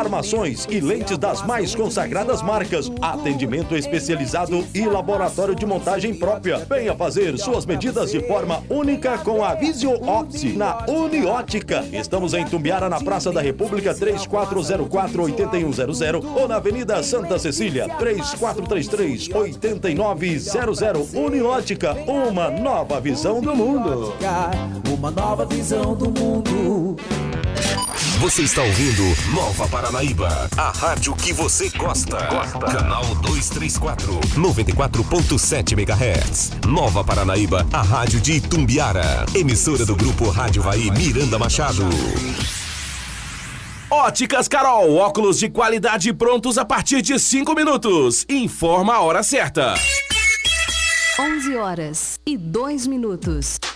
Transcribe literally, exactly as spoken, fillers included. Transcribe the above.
armações e lentes das mais consagradas marcas, atendimento especializado e laboratório de montagem própria. Venha fazer suas medidas de forma única com a Visio Opti na Uniótica. Estamos em Tumbiara, na Praça da República, três quatro zero quatro, oito um zero zero, ou na Avenida Santa Cecília, três quatro três três, oito nove zero zero. Uniótica, uma nova visão do mundo. Uma nova visão do mundo. Você está ouvindo Nova Paranaíba, a rádio que você gosta. Gosta. Canal duzentos e trinta e quatro, noventa e quatro ponto sete megahertz. Nova Paranaíba, a rádio de Itumbiara. Emissora do grupo Rádio Vai Miranda Machado. Óticas Carol, óculos de qualidade prontos a partir de cinco minutos. Informa a hora certa. onze horas e dois minutos.